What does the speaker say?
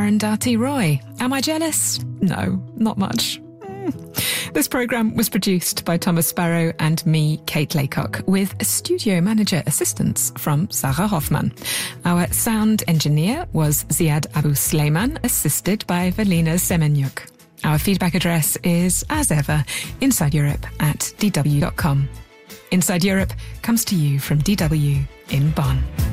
Arundhati Roy. Am I jealous? No, not much. This programme was produced by Thomas Sparrow and me, Kate Laycock, with studio manager assistance from Sarah Hoffman. Our sound engineer was Ziad Abu Sleiman, assisted by Velina Semenyuk. Our feedback address is, as ever, insideeurope@dw.com. Inside Europe comes to you from DW in Bonn.